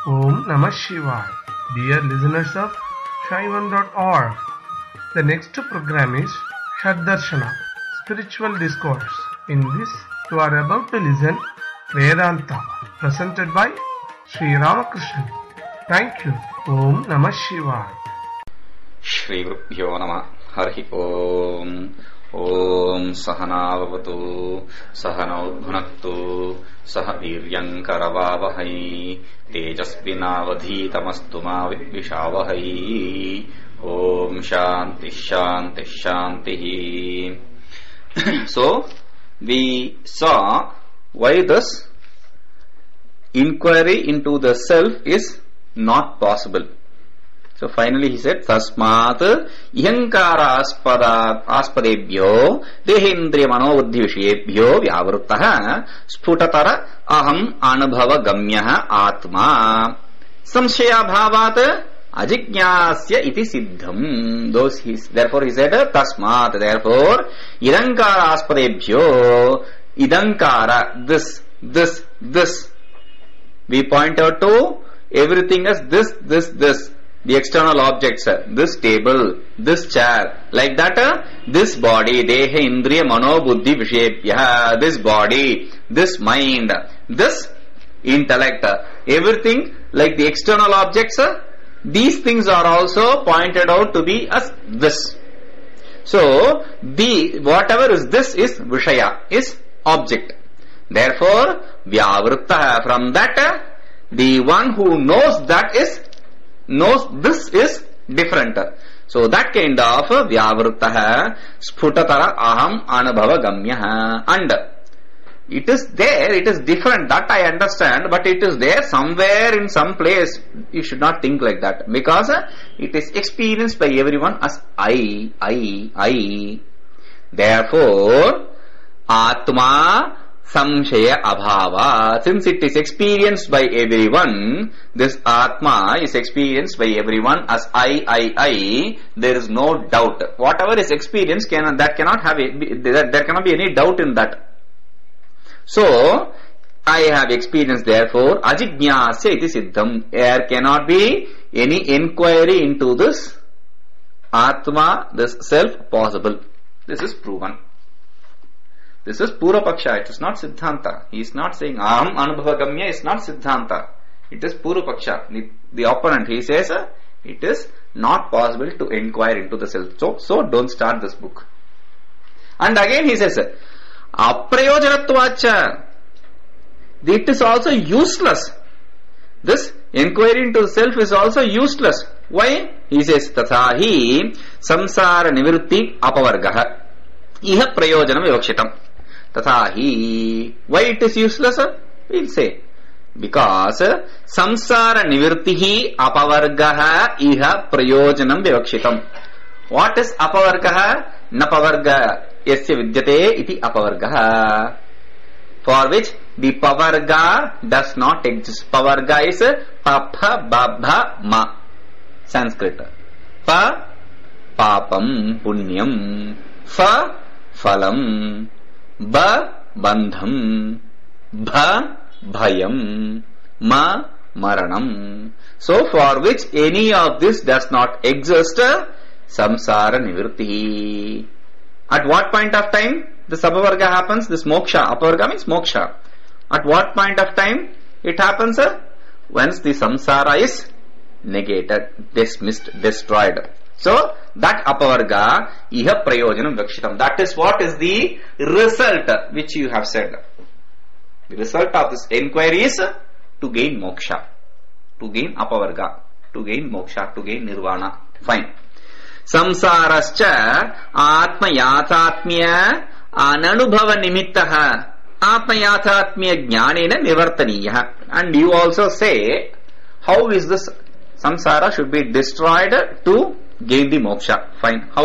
Om Namah Shivaya. Dear listeners of Shaivan.org, the next program is Shaddarshana, Spiritual Discourse. In this, you are about to listen Vedanta, presented by Sri Ramakrishna. Thank you. Om Namah Shivaya. Shri Gurubhyo Namah. Hari Om. Om Sahanavavatu Sahanau Bhunaktu Saha Viryam Karavavahai Tejasvinavadhitamastu ma Vidvishavahai. Om Shanti Shanti Shanti. So, we saw why this inquiry into the self is not possible. So finally he said, Tasmat ihankara aspadebhyo dehendriya manobuddhi vishayebhyo vyavruttah sputatara aham anubhava gamyah atma samshaya bhavat ajijñāsya iti siddham. Therefore he said, Tasmat, therefore, ihankara aspadebhyo, ihankara, this. We point out to everything as this. The external objects, this table, this chair, like that, this body, deha indriya mano buddhi vishayebhya, this body, this mind, this intellect, everything like the external objects, these things are also pointed out to be as this. So, whatever is this is vishaya, is object. Therefore, vyavruttah, from that, the one who knows that knows this is different. So that kind of vyavruttah sputatara aham anubhava gamyah. And it is there, it is different, that I understand, but it is there somewhere in some place. You should not think like that, because it is experienced by everyone as I. Therefore, Atma samshaya abhava. Since it is experienced by everyone, this Atma is experienced by everyone as I. There is no doubt. Whatever is experienced, there cannot be any doubt in that. So, I have experienced, therefore, ajijñāsya iti siddham. There cannot be any inquiry into this Atma, this self, possible. This is proven. This is Pura Paksha, it is not Siddhanta. He is not saying Aham Anubhava Gamya is not Siddhanta. It is Pura Paksha. The opponent, he says, it is not possible to inquire into the self. So don't start this book. And again he says, Aprayojanatvacha. It is also useless. This inquiry into the self is also useless. Why? He says, Tathahi samsara nivritti apavargaha. Iha prayojanam vivakshitam. Tathahi. Why it is useless? We'll say. Because samsara nivirtihi apavargaha iha prayojanam vivakshitam. What is apavargaha? Napavarga yasya vidyate iti apavargaha. For which the pavarga does not exist. Pavarga is papha babha ma. Sanskrit. Pa papam punyam. Fa phalam. Ba bandham. Bha bhayam. Ma maranam. So for which any of this does not exist, samsara nivritti. At what point of time this apavarga happens? This moksha. Apavarga means moksha. At what point of time it happens? Once the samsara is negated, dismissed, destroyed. So that apavarga iha prayojanam vivakshitam. That is what is the result which you have said. The result of this inquiry is to gain moksha, to gain apavarga, to gain moksha, to gain nirvana. Fine. Samsarascha atma yathatmya ananubhava nimittaha atma yathatmya jnanena nivartaniyah. And you also say, how is this samsara should be destroyed to gain the moksha? Fine. How